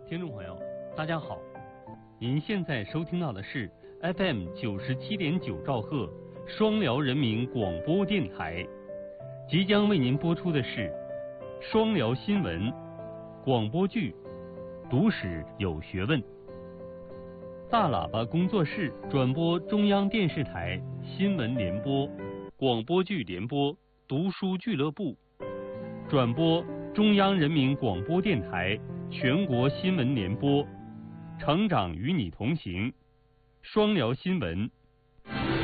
听众朋友，大家好，您现在收听到的是 FM 97.9兆赫双辽人民广播电台，即将为您播出的是双辽新闻广播剧《读史有学问》。大喇叭工作室转播中央电视台新闻联播、广播剧联播、读书俱乐部，转播中央人民广播电台全国新闻联播，成长与你同行，双辽新闻